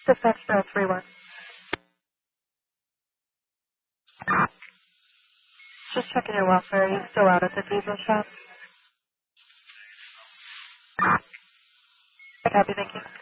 Dispatch 031. Just checking your welfare. Are you still out at the diesel shop? I copy, thank you.